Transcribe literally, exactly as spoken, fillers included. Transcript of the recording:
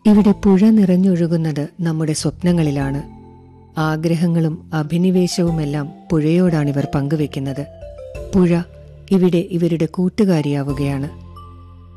ഇവിടെ പുഴ നിറഞ്ഞൊഴുകുന്നത് നമ്മുടെ സ്വപ്നങ്ങളിലാണ്. ആഗ്രഹങ്ങളും അഭിനിവേശവുമെല്ലാം പുഴയോടാണിവർ പങ്കുവെക്കുന്നത്. പുഴ ഇവിടെ ഇവരുടെ കൂട്ടുകാരിയാവുകയാണ്.